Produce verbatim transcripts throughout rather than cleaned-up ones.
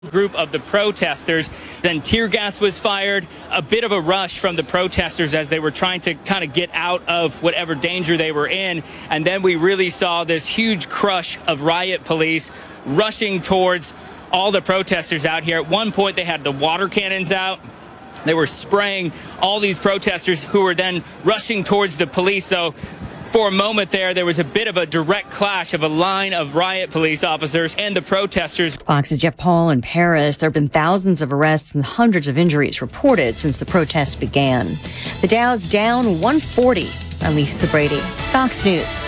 group of the protesters. Then tear gas was fired, a bit of a rush from the protesters as they were trying to kind of get out of whatever danger they were in. And then we really saw this huge crush of riot police rushing towards all the protesters out here. At one point, they had the water cannons out. They were spraying all these protesters who were then rushing towards the police, though. For a moment there, there was a bit of a direct clash of a line of riot police officers and the protesters. Fox's Jeff Paul in Paris. There have been thousands of arrests and hundreds of injuries reported since the protests began. The Dow's down one forty. I'm Lisa Brady, Fox News.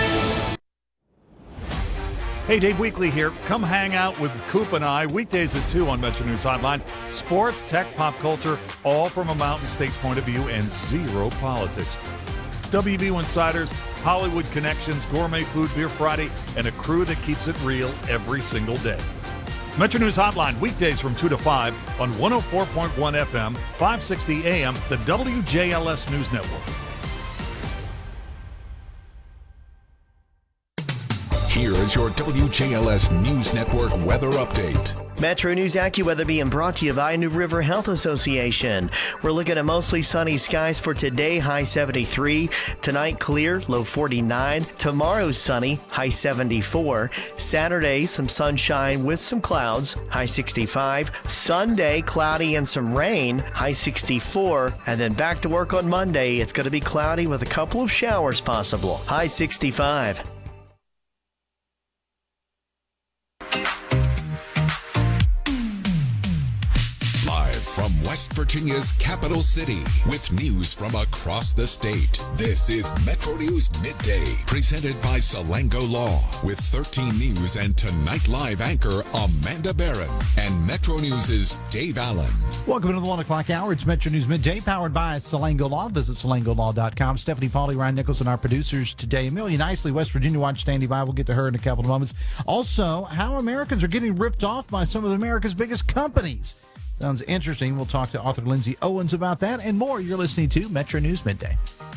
Hey, Dave Weekley here. Come hang out with Coop and I weekdays at two on Metro News Hotline. Sports, tech, pop culture, all from a Mountain State's point of view and zero politics. W V U Insiders, Hollywood Connections, Gourmet Food, Beer Friday, and a crew that keeps it real every single day. Metro News Hotline, weekdays from two to five on one oh four point one F M, five sixty A M, the W J L S News Network. Here is your W J L S News Network weather update. Metro News AccuWeather being brought to you by New River Health Association. We're looking at mostly sunny skies for today, high seventy-three. Tonight, clear, low forty-nine. Tomorrow, sunny, high seventy-four. Saturday, some sunshine with some clouds, high sixty-five. Sunday, cloudy and some rain, high sixty-four. And then back to work on Monday. It's going to be cloudy with a couple of showers possible, high sixty-five. From West Virginia's capital city, with news from across the state, this is Metro News Midday, presented by Salango Law, with thirteen News and Tonight Live anchor Amanda Barron and Metro News' Dave Allen. Welcome to the one o'clock hour. It's Metro News Midday, powered by Salango Law. Visit salango law dot com. Stephanie Pauly, Ryan Nichols, and our producers today. Amelia Nicely, West Virginia Watch, standing by. We'll get to her in a couple of moments. Also, how Americans are getting ripped off by some of America's biggest companies. Sounds interesting. We'll talk to author Lindsay Owens about that and more. You're listening to Metro News Midday.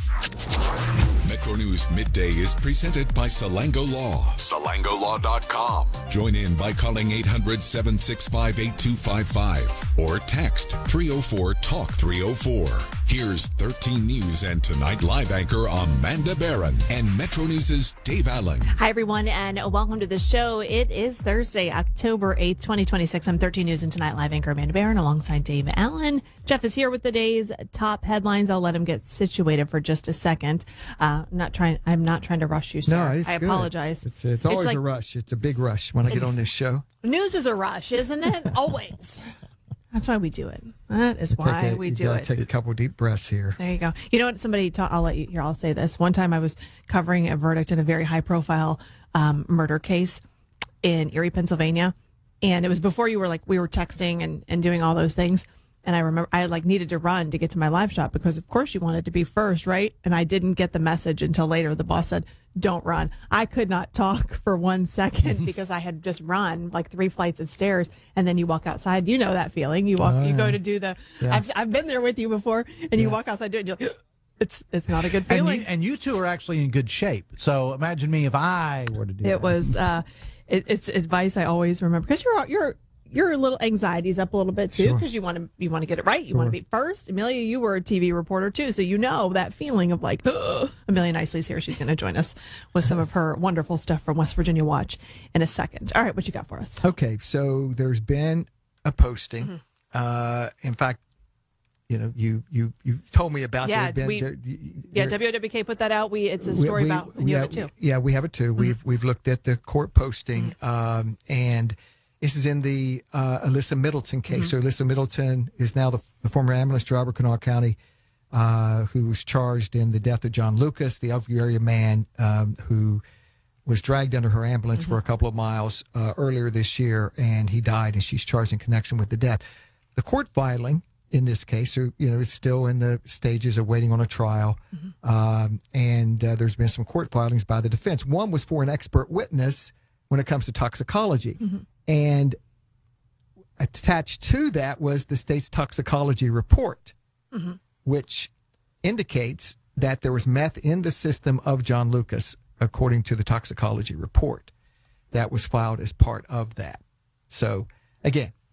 Metro News Midday is presented by Salango Law. salango law dot com. Join in by calling eight hundred, seven six five, eight two five five or text three oh four talk three oh four. Here's thirteen News and Tonight Live anchor Amanda Barron and Metro News' Dave Allen. Hi, everyone, and welcome to the show. It is Thursday, October eighth, twenty twenty-six. I'm thirteen News and Tonight Live anchor Amanda Barron alongside Dave Allen. Jeff is here with the day's top headlines. I'll let him get situated for just a second. Uh, I'm not trying. I'm not trying to rush you, sir. No, it's I good. apologize. It's, it's always it's like, a rush. It's a big rush when I get on this show. News is a rush, isn't it? Always. That's why we do it. That is I why a, we you do gotta it. Take a couple of deep breaths here. There you go. You know what? Somebody, ta- I'll let you here. I'll say this. One time I was covering a verdict in a very high profile um, murder case in Erie, Pennsylvania. And it was before you were like, we were texting and, and doing all those things. And I remember I like needed to run to get to my live shot because of course you wanted to be first, right? And I didn't get the message until later. The boss said, don't run. I could not talk for one second because I had just run like three flights of stairs. And then you walk outside. You know that feeling. You walk, oh, you yeah. go to do the, yeah. I've, I've been there with you before and you yeah. walk outside doing it. You're like, it's, it's not a good And feeling. you, and you two are actually in good shape. So imagine me if I were to do that. It was, uh, it, it's advice I always remember because you're, you're, your little anxiety's up a little bit too because sure. you want to you want to get it right. You sure. want to be first. Amelia, you were a T V reporter too, so you know that feeling of like, oh. Amelia Nicely's here. She's going to join us with some of her wonderful stuff from West Virginia Watch in a second. All right, what you got for us? Okay, so there's been a posting. Mm-hmm. Uh, in fact, you know, you you you told me about yeah, that. we, there, yeah, W O W K put that out. We it's a story we, we, about and yeah, you have it too. Yeah, we have it too. Mm-hmm. We've we've looked at the court posting, mm-hmm. um, and this is in the uh, Alyssa Middleton case. Mm-hmm. So Alyssa Middleton is now the, the former ambulance driver, Kanawha County, uh, who was charged in the death of John Lucas, the Elkview area man um, who was dragged under her ambulance mm-hmm. for a couple of miles uh, earlier this year, and he died, and she's charged in connection with the death. The court filing in this case, so, you know, it's still in the stages of waiting on a trial, mm-hmm. um, and uh, there's been some court filings by the defense. One was for an expert witness when it comes to toxicology. Mm-hmm. And attached to that was the state's toxicology report, mm-hmm. which indicates that there was meth in the system of John Lucas, according to the toxicology report that was filed as part of that. So, again,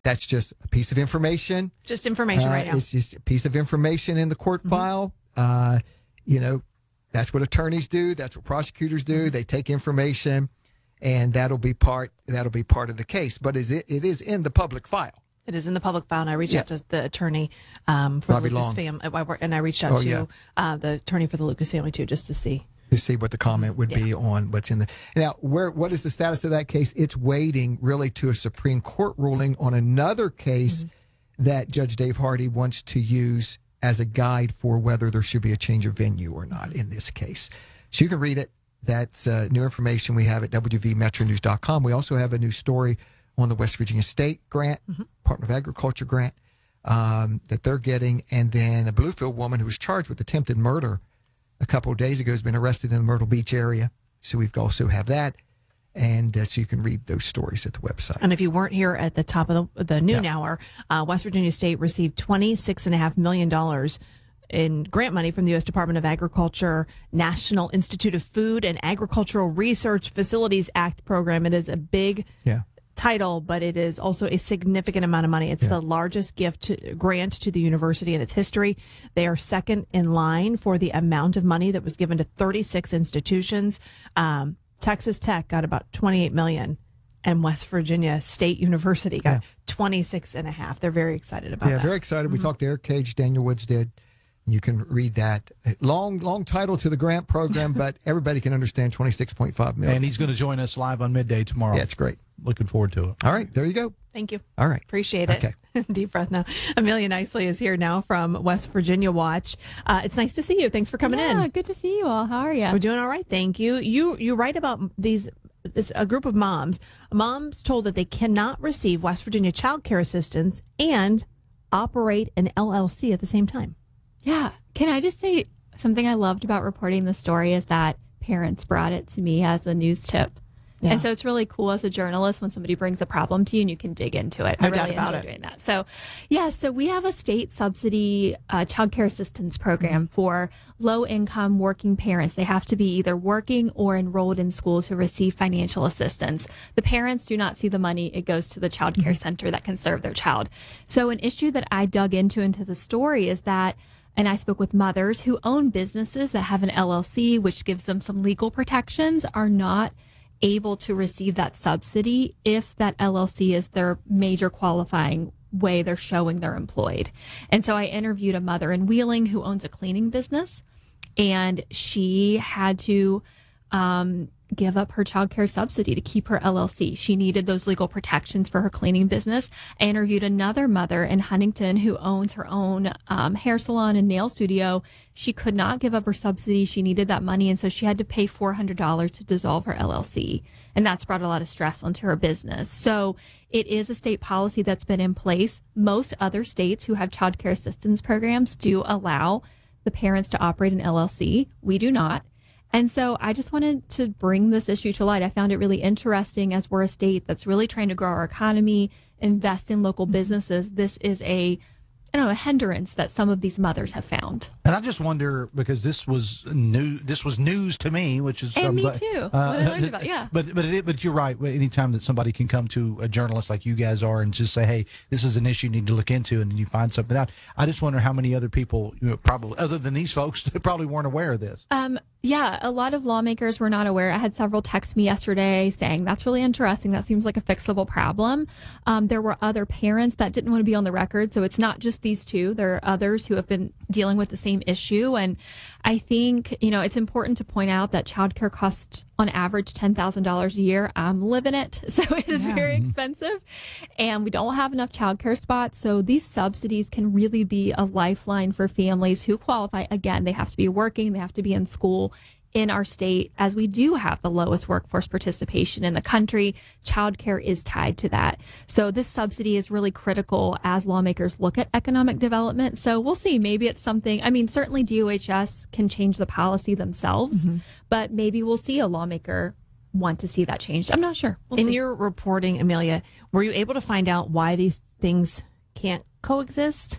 That's just a piece of information. Just information Uh, right now. It's just a piece of information in the court Mm-hmm. file. Uh, you know, that's what attorneys do. That's what prosecutors do. Mm-hmm. They take information, and that'll be part that'll be part of the case. But is it it is in the public file. It is in the public file, and I reached Yeah. out to the attorney um, for Robbie the Lucas Long. family, and I reached out Oh, to yeah. uh, the attorney for the Lucas family too, just to see. To see what the comment would be on what's in the now. Where what is the status of that case? It's waiting really to a Supreme Court ruling on another case Mm-hmm. that Judge Dave Hardy wants to use as a guide for whether there should be a change of venue or not in this case. So you can read it. That's uh, new information we have at W V Metro News dot com. We also have a new story on the West Virginia State grant, Mm-hmm. Department of Agriculture grant um, that they're getting, and then a Bluefield woman who was charged with attempted murder a couple of days ago has been arrested in the Myrtle Beach area. So we've also have that. And uh, so you can read those stories at the website. And if you weren't here at the top of the, the noon Yeah. hour, uh, West Virginia State received twenty-six point five million dollars in grant money from the U S Department of Agriculture, National Institute of Food and Agricultural Research Facilities Act program. It is a big Yeah. title, but it is also a significant amount of money. It's Yeah. the largest gift to, grant to the university in its history. They are second in line for the amount of money that was given to thirty-six institutions. Um, Texas Tech got about twenty-eight million, and West Virginia State University got Yeah. twenty-six and a half. They're very excited about Yeah, that. very excited. We talked to Eric Cage, Daniel Woods did. You can read that. Long, long title to the grant program, but everybody can understand twenty-six point five million. And he's going to join us live on midday tomorrow. Yeah, it's great. Looking forward to it. All right, there you go. Thank you. All right. Appreciate it. Okay. Deep breath now. Amelia Nicely is here now from West Virginia Watch. Uh, it's nice to see you. Thanks for coming yeah, in. good to see you all. How are you? We're doing all right, thank you. You you write about these this a group of moms. Moms told that they cannot receive West Virginia child care assistance and operate an L L C at the same time. Yeah. Can I just say something I loved about reporting the story is that parents brought it to me as a news tip. Yeah. And so it's really cool as a journalist when somebody brings a problem to you and you can dig into it. No I doubt really about enjoy it. doing that. So, yeah, so we have a state subsidy uh, child care assistance program Mm-hmm. for low income working parents. They have to be either working or enrolled in school to receive financial assistance. The parents do not see the money. It goes to the child care Mm-hmm. center that can serve their child. So an issue that I dug into into the story is that and I spoke with mothers who own businesses that have an L L C, which gives them some legal protections, are not able to receive that subsidy if that L L C is their major qualifying way they're showing they're employed. And so I interviewed a mother in Wheeling who owns a cleaning business, and she had to um, give up her child care subsidy to keep her L L C. She needed those legal protections for her cleaning business. I interviewed another mother in Huntington who owns her own um, hair salon and nail studio. She could not give up her subsidy. She needed that money, and so she had to pay four hundred dollars to dissolve her L L C. And that's brought a lot of stress onto her business. So it is a state policy that's been in place. Most other states who have child care assistance programs do allow the parents to operate an L L C. We do not. And so I just wanted to bring this issue to light. I found it really interesting as we're a state that's really trying to grow our economy, invest in local businesses. This is a, I don't know, a hindrance that some of these mothers have found. And I just wonder, because this was new, this was news to me, which is And um, me but, too. What I learned about- yeah. But but it, but you're right. Anytime that somebody can come to a journalist like you guys are and just say, "Hey, this is an issue you need to look into," and you find something out, I just wonder how many other people, you know, probably other than these folks, they probably weren't aware of this. Um, yeah, a lot of lawmakers were not aware. I had several text me yesterday saying, that's really interesting. That seems like a fixable problem. Um, there were other parents that didn't want to be on the record. So it's not just these two. There are others who have been dealing with the same issue. And I think, you know, it's important to point out that childcare costs on average ten thousand dollars a year. I'm living it. So it is Yeah. very expensive. And we don't have enough childcare spots. So these subsidies can really be a lifeline for families who qualify. Again, they have to be working, they have to be in school in our state, as we do have the lowest workforce participation in the country. Childcare is tied to that. So this subsidy is really critical as lawmakers look at economic development. So we'll see. Maybe it's something, I mean, certainly D O H S can change the policy themselves, Mm-hmm. but maybe we'll see a lawmaker want to see that changed. I'm not sure. We'll In see. your reporting, Amelia, were you able to find out why these things can't coexist?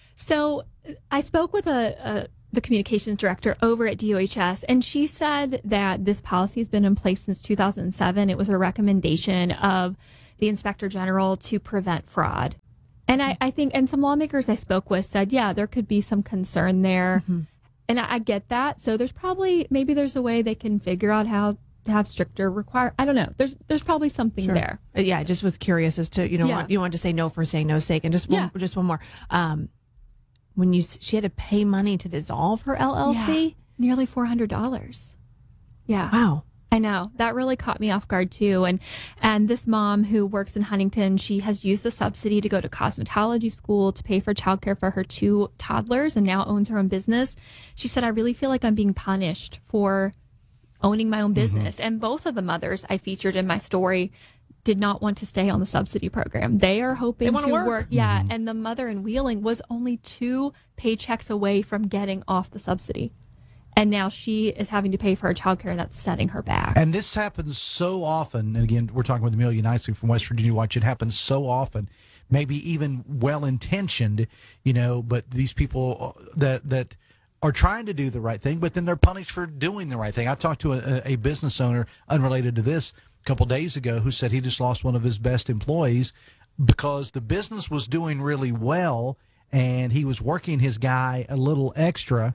So I spoke with a, a the communications director over at D O H S, and she said that this policy has been in place since two thousand seven. It was a recommendation of the inspector general to prevent fraud. And I, I think, and some lawmakers I spoke with said, yeah, there could be some concern there. Mm-hmm. And I, I get that. So there's probably, maybe there's a way they can figure out how to have stricter require. I don't know. There's there's probably something Sure. there. Yeah, I just was curious as to, you know, Yeah. want, you wanted to say no for saying no's sake. And just one, Yeah. just one more. Um, when you, she had to pay money to dissolve her L L C? Yeah. Nearly four hundred dollars. Yeah. Wow. I know. That really caught me off guard too. And and this mom who works in Huntington, she has used the subsidy to go to cosmetology school to pay for childcare for her two toddlers and now owns her own business. She said, I really feel like I'm being punished for owning my own business. Mm-hmm. And both of the mothers I featured in my story did not want to stay on the subsidy program. They are hoping They to wanna work. work. Yeah. Mm-hmm. And the mother in Wheeling was only two paychecks away from getting off the subsidy. And now she is having to pay for her childcare, and that's setting her back. And this happens so often. And again, we're talking with Amelia Nicely from West Virginia Watch. It happens so often, maybe even well-intentioned, you know, but these people that that are trying to do the right thing, but then they're punished for doing the right thing. I talked to a, a business owner unrelated to this a couple days ago who said he just lost one of his best employees because the business was doing really well and he was working his guy a little extra.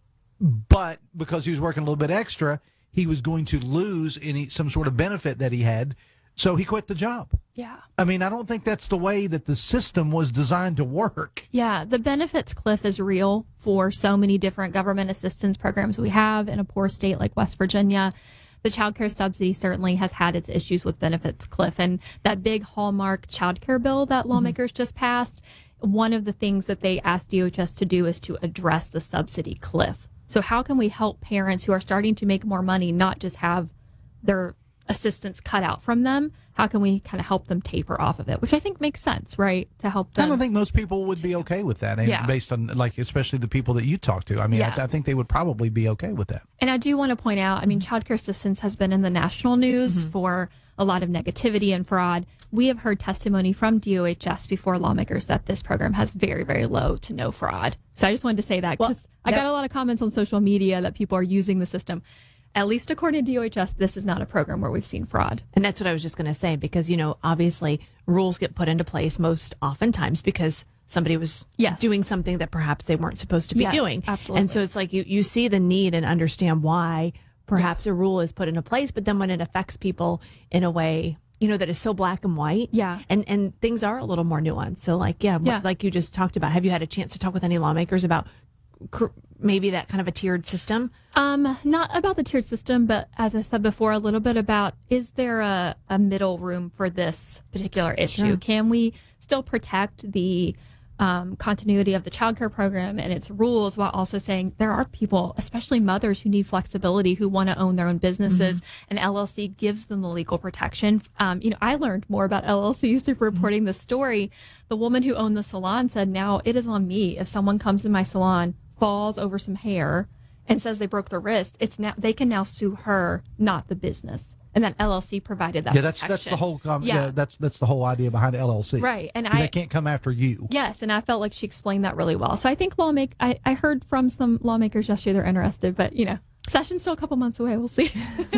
But because he was working a little bit extra, he was going to lose any some sort of benefit that he had. So he quit the job. Yeah. I mean, I don't think that's the way that the system was designed to work. Yeah. The benefits cliff is real for so many different government assistance programs we have in a poor state like West Virginia. The child care subsidy certainly has had its issues with benefits cliff. And that big hallmark child care bill that lawmakers mm-hmm. just passed, one of the things that they asked D O H S to do is to address the subsidy cliff. So how can we help parents who are starting to make more money not just have their assistance cut out from them? How can we kind of help them taper off of it? Which I think makes sense, right? To help them. I don't think most people would be okay with that. And Yeah. based on, like, especially the people that you talk to. I mean, Yeah. I, th- I think they would probably be okay with that. And I do want to point out, I mean, child care assistance has been in the national news mm-hmm. for a lot of negativity and fraud. We have heard testimony from D O H S before lawmakers that this program has very, very low to no fraud. So I just wanted to say that because Well, I got a lot of comments on social media that people are using the system. At least according to D O H S, this is not a program where we've seen fraud. And that's what I was just going to say, because, you know, obviously rules get put into place most oftentimes because somebody was Yes. doing something that perhaps they weren't supposed to be Yes, doing. absolutely. And so it's like you, you see the need and understand why perhaps a rule is put into place, but then when it affects people in a way, you know, that is so black and white. Yeah. And and things are a little more nuanced. So like, yeah, Yeah. like you just talked about, have you had a chance to talk with any lawmakers about cr- maybe that kind of a tiered system? Um, not about the tiered system, but as I said before, a little bit about, is there a, a middle room for this particular issue? Sure. Can we still protect the um, continuity of the child care program and its rules while also saying there are people, especially mothers, who need flexibility, who want to own their own businesses, mm-hmm. and L L C gives them the legal protection. Um, you know, I learned more about L L Cs through reporting mm-hmm. this story. The woman who owned the salon said, now it is on me if someone comes in my salon, falls over some hair, and says they broke their wrist, it's now they can now sue her, not the business. And then L L C provided that. Yeah, that's protection. that's the whole um, Yeah. yeah. that's that's the whole idea behind L L C. Right, and they I can't come after you. Yes, and I felt like she explained that really well. So I think lawmake. I, I heard from some lawmakers yesterday they're interested, but you know, session's still a couple months away. We'll see.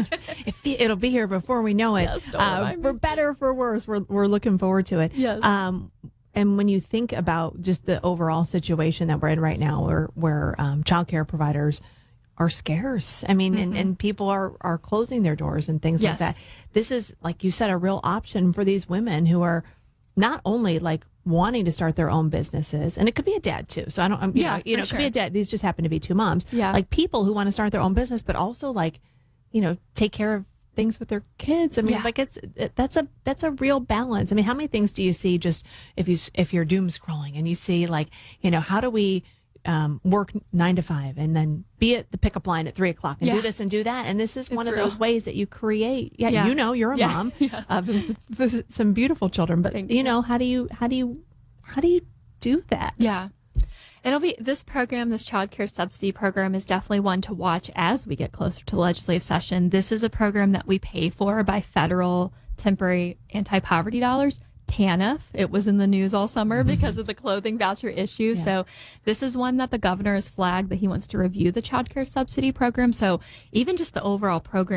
It'll be here before we know it. Yes, don't uh, remind me. for better or for worse, we're we're looking forward to it. Yes. Um, and when you think about just the overall situation that we're in right now, where where um, childcare providers are scarce. I mean, mm-hmm. and, and people are, are closing their doors and things Yes. like that. This is, like you said, a real option for these women who are not only like wanting to start their own businesses, and it could be a dad too. So I don't, I'm, you Yeah, know, you know, for it could be sure. a dad. These just happen to be two moms. Yeah. Like people who want to start their own business, but also like, you know, take care of things with their kids. I mean, Yeah. like it's, it, that's a, that's a real balance. I mean, how many things do you see just if you, if you're doom scrolling and you see like, you know, how do we, Um, work nine to five and then be at the pickup line at three o'clock and Yeah. do this and do that. And this is one It's of real. those ways that you create. Yeah, Yeah. you know, you're a Yeah. mom Yes. of of some beautiful children, but Thank you you. know, how do you, how do you, how do you do that? Yeah. It'll be this program, this child care subsidy program is definitely one to watch as we get closer to legislative session. This is a program that we pay for by federal temporary anti-poverty dollars. TANF. It was in the news all summer because of the clothing voucher issue. Yeah. So this is one that the governor has flagged that he wants to review the child care subsidy program. So even just the overall program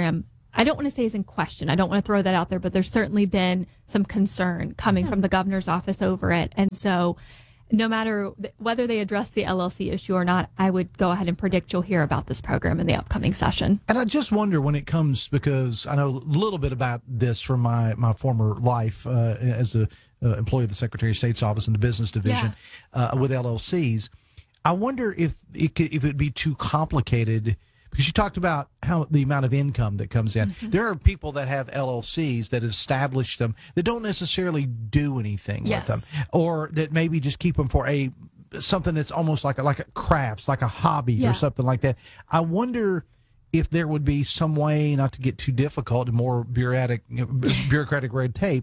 I don't want to say is in question. I don't want to throw that out there, but there's certainly been some concern coming from the governor's office over it. And so no matter th- whether they address the L L C issue or not, I would go ahead and predict you'll hear about this program in the upcoming session. And I just wonder when it comes, because I know a little bit about this from my, my former life uh, as a uh, employee of the Secretary of State's office in the business division uh, with L L Cs. I wonder if it could, if it'd be too complicated, because you talked about how the amount of income that comes in. Mm-hmm. There are people that have L L Cs that establish them that don't necessarily do anything yes. with them, or that maybe just keep them for a something that's almost like a, like a crafts, like a hobby yeah. or something like that. I wonder if there would be some way, not to get too difficult and more bureaucratic, you know, bureaucratic red tape,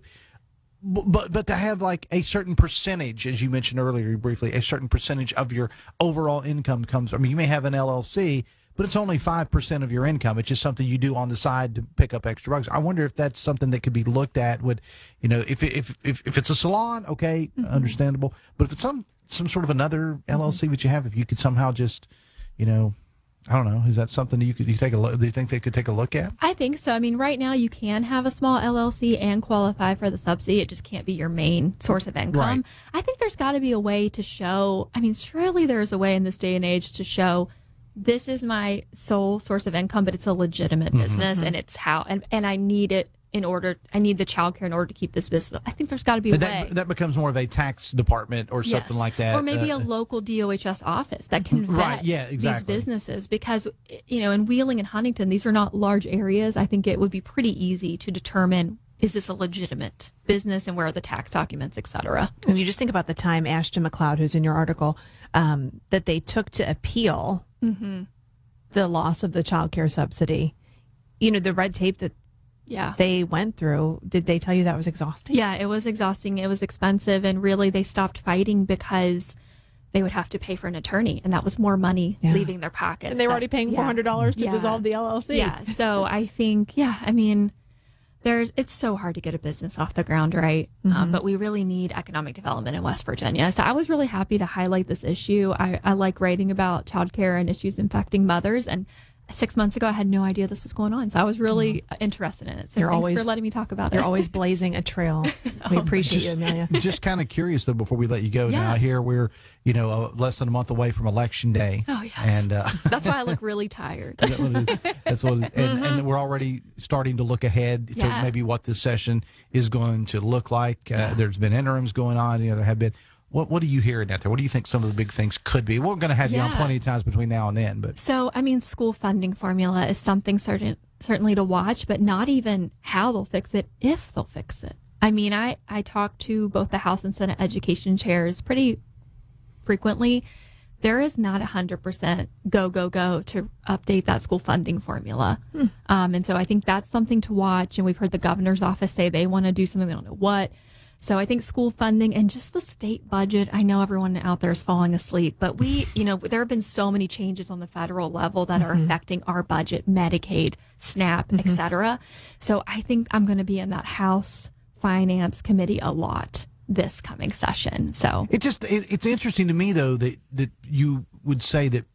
but but to have like a certain percentage, as you mentioned earlier briefly, a certain percentage of your overall income comes. I mean, you may have an L L C, but it's only five percent of your income. It's just something you do on the side to pick up extra bucks. I wonder if that's something that could be looked at. Would, you know, if if if, if it's a salon, okay, mm-hmm. understandable. But if it's some some sort of another L L C mm-hmm. that you have, if you could somehow just, you know, I don't know, is that something that you could you take a look? Do you think they could take a look at? I think so. I mean, right now you can have a small L L C and qualify for the subsidy. It just can't be your main source of income. Right. I think there's got to be a way to show. I mean, surely there's a way in this day and age to show this is my sole source of income, but it's a legitimate Mm-hmm. business, and it's how, and, and I need it in order, I need the childcare in order to keep this business. I think there's got to be a But way. that, that becomes more of a tax department or something Yes. like that. Or maybe uh, a local D O H S office that can vet Right, yeah, exactly. these businesses, because, you know, in Wheeling and Huntington, these are not large areas. I think it would be pretty easy to determine, is this a legitimate business and where are the tax documents, et cetera. And you just think about the time Ashton McLeod, who's in your article, um, that they took to appeal Mm-hmm. the loss of the child care subsidy. You know, the red tape that Yeah. they went through, did they tell you that was exhausting? Yeah, it was exhausting. It was expensive. And really, they stopped fighting because they would have to pay for an attorney. And that was more money Yeah. leaving their pockets. And they were that- already paying yeah. four hundred dollars to Yeah. dissolve the L L C. Yeah. So I think, yeah, I mean, there's it's so hard to get a business off the ground, right? Mm-hmm. Um, but we really need economic development in West Virginia. So I was really happy to highlight this issue. I, I like writing about childcare and issues affecting mothers. And six months ago, I had no idea this was going on. So I was really mm-hmm. interested in it. So You're thanks always, for letting me talk about you're it. You're always blazing a trail. We appreciate you, Amelia. Just kind of curious, though, before we let you go. Yeah. Now, here we're, you know, uh, less than a month away from Election Day. Oh, yes. And uh, That's why I look really tired. That's what it is. That's what it is. And, Mm-hmm. and we're already starting to look ahead to Yeah. maybe what this session is going to look like. Uh, There's been interims going on. You know, there have been. What What are you hearing out there? What do you think some of the big things could be? We're going to have you on Yeah. plenty of times between now and then, but So, I mean, school funding formula is something certain, certainly to watch, but not even how they'll fix it, if they'll fix it. I mean, I, I talk to both the House and Senate education chairs pretty frequently. There is not one hundred percent go, go, go to update that school funding formula. Hmm. Um, and so I think that's something to watch. And we've heard the governor's office say they want to do something, we don't know what. So I think school funding and just the state budget, I know everyone out there is falling asleep, but we, you know, there have been so many changes on the federal level that mm-hmm. are affecting our budget, Medicaid, SNAP, mm-hmm. et cetera. So I think I'm going to be in that House Finance Committee a lot this coming session. So it just it, it's interesting to me, though, that that you would say that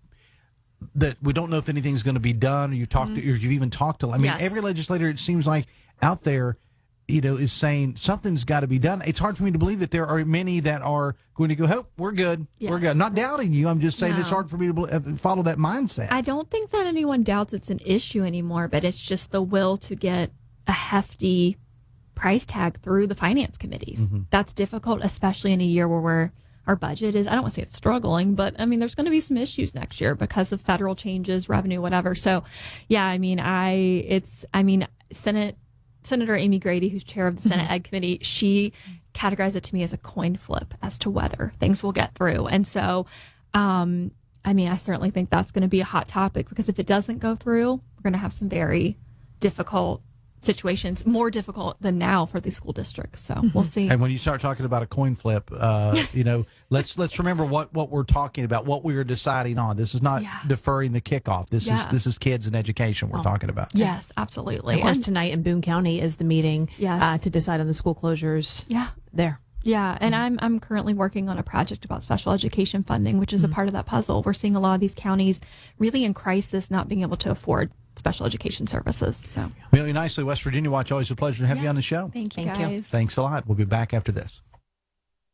that we don't know if anything's going to be done, or you talked mm-hmm. to, or you've even talked to. I mean, yes. every legislator, it seems like, out there, you know, is saying something's got to be done. It's hard for me to believe that there are many that are going to go, oh, we're good. Yes. We're good. I'm not doubting you. I'm just saying No. it's hard for me to bel- follow that mindset. I don't think that anyone doubts it's an issue anymore, but it's just the will to get a hefty price tag through the finance committees. Mm-hmm. That's difficult, especially in a year where we're, our budget is, I don't want to say it's struggling, but I mean, there's going to be some issues next year because of federal changes, revenue, whatever. So yeah, I mean, I, it's, I mean, Senate, Senator Amy Grady, who's chair of the Senate mm-hmm. Ed Committee, she categorized it to me as a coin flip as to whether things will get through. And so, um, I mean, I certainly think that's going to be a hot topic, because if it doesn't go through, we're going to have some very difficult situations, more difficult than now for these school districts. So mm-hmm. we'll see. And when you start talking about a coin flip, uh, you know, let's let's remember what, what we're talking about, what we are deciding on. This is not Yeah. deferring the kickoff. This Yeah. is this is kids and education we're Oh. talking about. Yes, absolutely. Of course, And- tonight in Boone County is the meeting Yes. uh, to decide on the school closures yeah. there. Yeah, and I'm I'm currently working on a project about special education funding, which is a part of that puzzle. We're seeing a lot of these counties really in crisis, not being able to afford special education services. So, Amelia Nicely, West Virginia Watch, always a pleasure to have you on the show. thank you Thank you. guys. Thanks a lot. We'll be back after this.